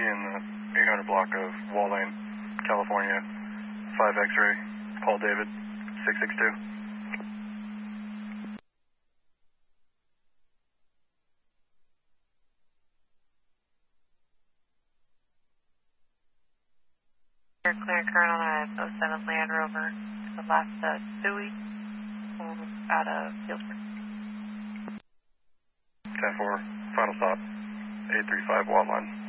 in the 800 block of Wall Lane, California, 5 X-ray, Paul David, 662. Clear current on a 07 Land Rover, the last Dewey, out of Fieldburg. 10-4, final stop, 835 Wall Line.